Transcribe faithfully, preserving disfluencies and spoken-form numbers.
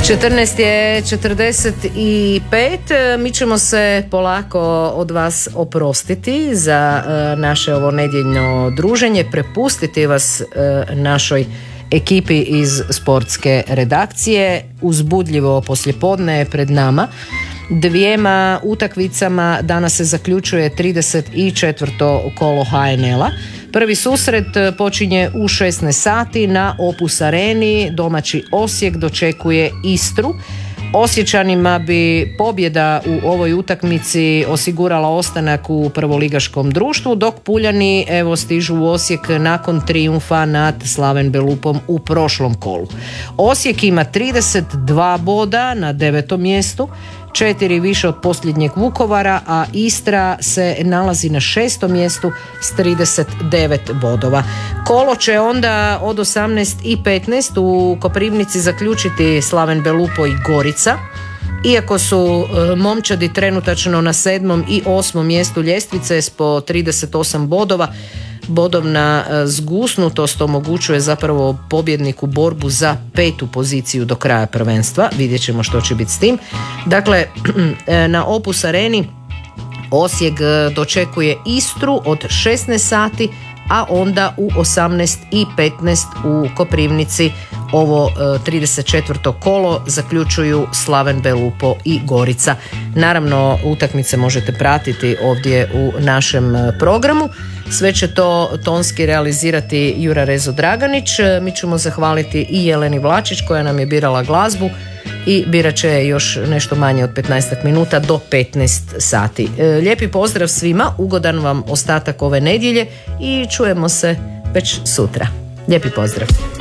četrnaest je četrdeset pet. Mi ćemo se polako od vas oprostiti za naše ovo nedjeljno druženje, prepustiti vas našoj ekipi iz sportske redakcije. Uzbudljivo poslijepodne je pred nama. Dvijema utakmicama danas se zaključuje trideset četvrto kolo ha en el-a. Prvi susret počinje u šesnaest sati na Opus areni. Domaći Osijek dočekuje Istru. Osječanima bi pobjeda u ovoj utakmici osigurala ostanak u prvoligaškom društvu, dok Puljani evo stižu u Osijek nakon trijumfa nad Slaven Belupom u prošlom kolu. Osijek ima trideset dva boda na devetom mjestu, četiri više od posljednjeg Vukovara, a Istra se nalazi na šestom mjestu s trideset devet bodova. Kolo će onda od osamnaest i petnaest u Koprivnici zaključiti Slaven Belupo i Gorica. Iako su momčadi trenutačno na sedmom i osmom mjestu ljestvice s po trideset osam bodova, bodovna zgusnutost omogućuje zapravo pobjedniku borbu za petu poziciju do kraja prvenstva. Vidjet ćemo što će biti s tim. Dakle, na Opus areni Osijek dočekuje Istru od šesnaest sati, a onda u osamnaest i petnaest u Koprivnici ovo trideset četvrto kolo zaključuju Slaven Belupo i Gorica. Naravno, utakmice možete pratiti ovdje u našem programu. Sve će to tonski realizirati Jura Rezo Draganić. Mi ćemo zahvaliti i Jeleni Vlačić koja nam je birala glazbu i birat će još nešto manje od petnaest minuta do petnaest sati. Lijepi pozdrav svima, ugodan vam ostatak ove nedjelje i čujemo se već sutra. Lijepi pozdrav.